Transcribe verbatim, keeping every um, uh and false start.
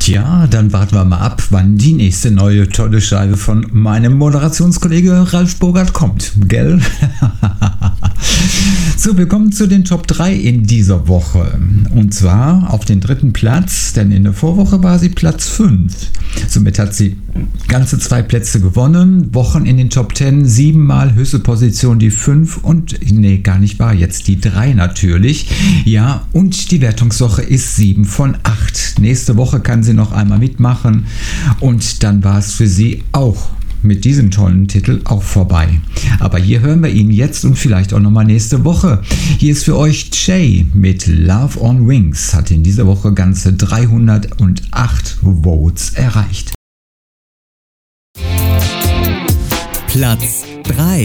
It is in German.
Tja, dann warten wir mal ab, wann die nächste neue tolle Scheibe von meinem Moderationskollege Ralf Bogart kommt, gell? So, wir kommen zu den Top drei in dieser Woche. Und zwar auf den dritten Platz, denn in der Vorwoche war sie Platz fünf. Somit hat sie ganze zwei Plätze gewonnen. Wochen in den Top zehn, siebenmal höchste Position die fünf und, nee, gar nicht wahr, jetzt die drei natürlich. Ja, und die Wertungswoche ist sieben von acht. Nächste Woche kann sie noch einmal mitmachen und dann war es für sie auch mit diesem tollen Titel auch vorbei. Aber hier hören wir ihn jetzt und vielleicht auch nochmal nächste Woche. Hier ist für euch Jay mit Love on Wings, hat in dieser Woche ganze dreihundertacht Votes erreicht. Platz drei.